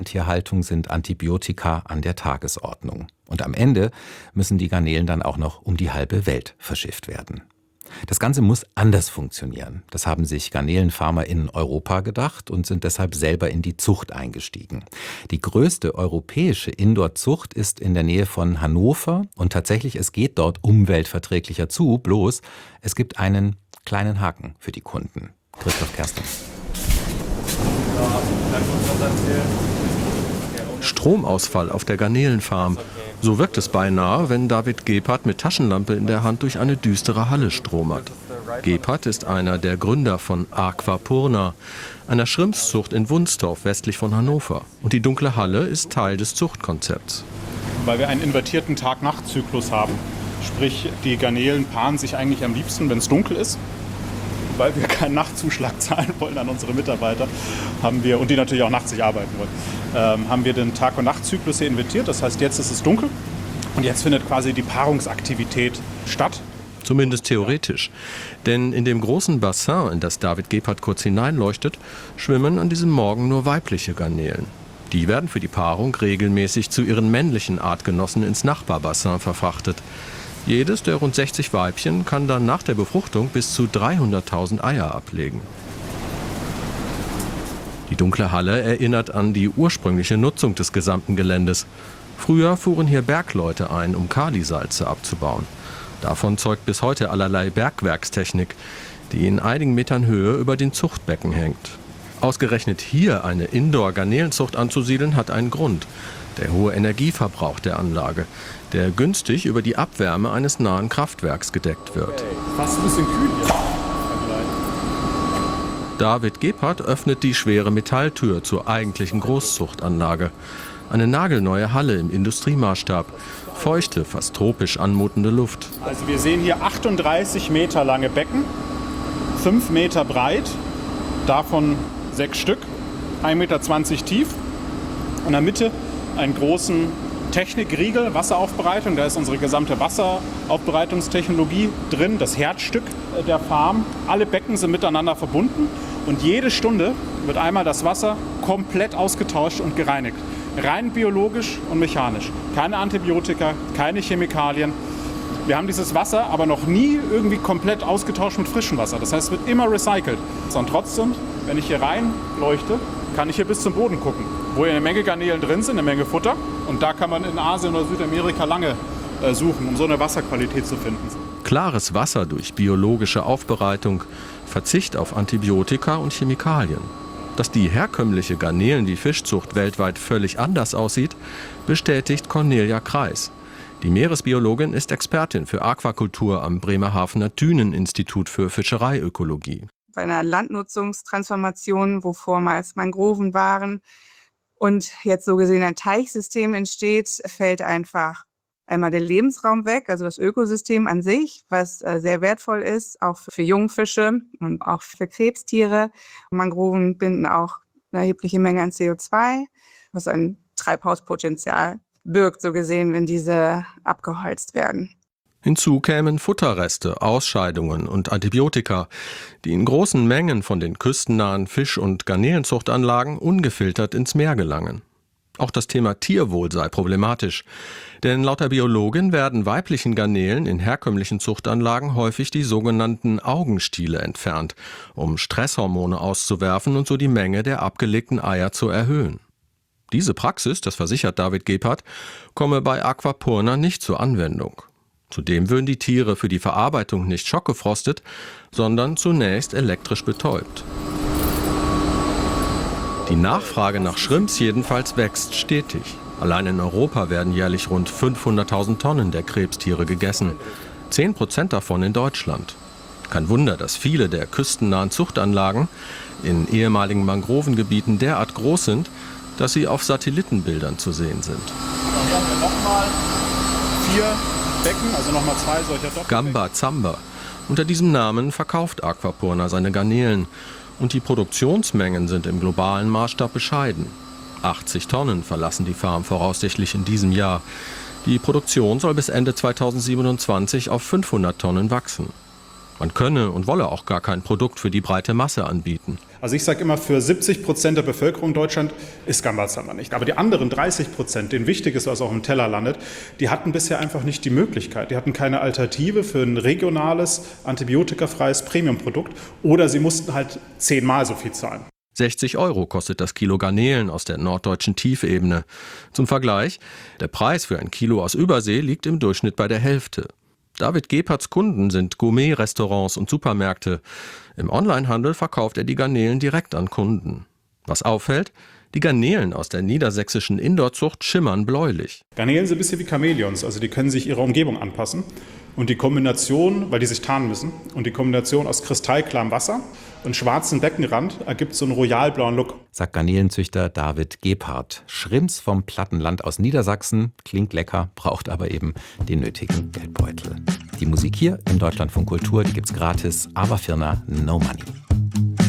Tierhaltung sind Antibiotika an der Tagesordnung. Und am Ende müssen die Garnelen dann auch noch um die halbe Welt verschifft werden. Das Ganze muss anders funktionieren. Das haben sich Garnelenfarmer in Europa gedacht und sind deshalb selber in die Zucht eingestiegen. Die größte europäische Indoor-Zucht ist in der Nähe von Hannover und tatsächlich, es geht dort umweltverträglicher zu, bloß es gibt einen kleinen Haken für die Kunden. Christoph Kersten. Stromausfall auf der Garnelenfarm. So wirkt es beinahe, wenn David Gebhardt mit Taschenlampe in der Hand durch eine düstere Halle stromert. Gebhardt ist einer der Gründer von Aquapurna, einer Schrimpszucht in Wunstorf westlich von Hannover. Und die dunkle Halle ist Teil des Zuchtkonzepts. Weil wir einen invertierten Tag-Nacht-Zyklus haben. Sprich, die Garnelen paaren sich eigentlich am liebsten, wenn es dunkel ist. Weil wir keinen Nachtzuschlag zahlen wollen an unsere Mitarbeiter, und die natürlich auch nachts nicht arbeiten wollen, haben wir den Tag- und Nachtzyklus hier invertiert. Das heißt, jetzt ist es dunkel und jetzt findet quasi die Paarungsaktivität statt. Zumindest theoretisch. Denn in dem großen Bassin, in das David Gebhardt kurz hineinleuchtet, schwimmen an diesem Morgen nur weibliche Garnelen. Die werden für die Paarung regelmäßig zu ihren männlichen Artgenossen ins Nachbarbassin verfrachtet. Jedes der rund 60 Weibchen kann dann nach der Befruchtung bis zu 300.000 Eier ablegen. Die dunkle Halle erinnert an die ursprüngliche Nutzung des gesamten Geländes. Früher fuhren hier Bergleute ein, um Kalisalze abzubauen. Davon zeugt bis heute allerlei Bergwerkstechnik, die in einigen Metern Höhe über den Zuchtbecken hängt. Ausgerechnet hier eine Indoor-Garnelenzucht anzusiedeln, hat einen Grund. Der hohe Energieverbrauch der Anlage, der günstig über die Abwärme eines nahen Kraftwerks gedeckt wird. Fast ein bisschen kühl hier. David Gebhardt öffnet die schwere Metalltür zur eigentlichen Großzuchtanlage. Eine nagelneue Halle im Industriemaßstab. Feuchte, fast tropisch anmutende Luft. Also wir sehen hier 38 Meter lange Becken, 5 Meter breit, davon 6 Stück, 1,20 Meter tief. In der Mitte einen großen Technikriegel, Wasseraufbereitung. Da ist unsere gesamte Wasseraufbereitungstechnologie drin, das Herzstück der Farm. Alle Becken sind miteinander verbunden und jede Stunde wird einmal das Wasser komplett ausgetauscht und gereinigt. Rein biologisch und mechanisch. Keine Antibiotika, keine Chemikalien. Wir haben dieses Wasser aber noch nie irgendwie komplett ausgetauscht mit frischem Wasser. Das heißt, es wird immer recycelt. Und trotzdem, wenn ich hier rein leuchte, kann ich hier bis zum Boden gucken, wo hier eine Menge Garnelen drin sind, eine Menge Futter. Und da kann man in Asien oder Südamerika lange suchen, um so eine Wasserqualität zu finden. Klares Wasser durch biologische Aufbereitung, Verzicht auf Antibiotika und Chemikalien. Dass die herkömmliche Garnelen-die-Fischzucht weltweit völlig anders aussieht, bestätigt Cornelia Kreis. Die Meeresbiologin ist Expertin für Aquakultur am Bremerhavener Dünen-Institut für Fischereiökologie. Bei einer Landnutzungstransformation, wo vormals Mangroven waren und jetzt so gesehen ein Teichsystem entsteht, fällt einfach einmal der Lebensraum weg, also das Ökosystem an sich, was sehr wertvoll ist, auch für Jungfische und auch für Krebstiere. Mangroven binden auch eine erhebliche Menge an CO2, was ein Treibhauspotenzial birgt, so gesehen, wenn diese abgeholzt werden. Hinzu kämen Futterreste, Ausscheidungen und Antibiotika, die in großen Mengen von den küstennahen Fisch- und Garnelenzuchtanlagen ungefiltert ins Meer gelangen. Auch das Thema Tierwohl sei problematisch, denn laut der Biologin werden weiblichen Garnelen in herkömmlichen Zuchtanlagen häufig die sogenannten Augenstiele entfernt, um Stresshormone auszuwerfen und so die Menge der abgelegten Eier zu erhöhen. Diese Praxis, das versichert David Gebhardt, komme bei Aquapurna nicht zur Anwendung. Zudem würden die Tiere für die Verarbeitung nicht schockgefrostet, sondern zunächst elektrisch betäubt. Die Nachfrage nach Shrimps jedenfalls wächst stetig. Allein in Europa werden jährlich rund 500.000 Tonnen der Krebstiere gegessen, 10% davon in Deutschland. Kein Wunder, dass viele der küstennahen Zuchtanlagen in ehemaligen Mangrovengebieten derart groß sind, dass sie auf Satellitenbildern zu sehen sind. Hier haben wir nochmal 4 Becken, also nochmal 2 solcher Doppelbecken. Gamba Zamba. Unter diesem Namen verkauft Aquapurna seine Garnelen. Und die Produktionsmengen sind im globalen Maßstab bescheiden. 80 Tonnen verlassen die Farm voraussichtlich in diesem Jahr. Die Produktion soll bis Ende 2027 auf 500 Tonnen wachsen. Man könne und wolle auch gar kein Produkt für die breite Masse anbieten. Also ich sage immer, für 70% der Bevölkerung in Deutschland ist Gambazamba nicht. Aber die anderen 30%, denen wichtig ist, was auch im Teller landet, die hatten bisher einfach nicht die Möglichkeit. Die hatten keine Alternative für ein regionales, antibiotikafreies Premiumprodukt oder sie mussten halt 10-mal so viel zahlen. 60 € kostet das Kilo Garnelen aus der norddeutschen Tiefebene. Zum Vergleich, der Preis für ein Kilo aus Übersee liegt im Durchschnitt bei der Hälfte. David Gebhardts Kunden sind Gourmet-Restaurants und Supermärkte. Im Onlinehandel verkauft er die Garnelen direkt an Kunden. Was auffällt? Die Garnelen aus der niedersächsischen Indoorzucht schimmern bläulich. Garnelen sind ein bisschen wie Chamäleons, also die können sich ihrer Umgebung anpassen. Und die Kombination, weil die sich tarnen müssen, und die Kombination aus kristallklarem Wasser und schwarzem Beckenrand ergibt so einen royalblauen Look. Sagt Garnelenzüchter David Gebhardt. Shrimps vom Plattenland aus Niedersachsen, klingt lecker, braucht aber eben den nötigen Geldbeutel. Die Musik hier im Deutschlandfunk Kultur, die gibt's gratis, aber Firna no money.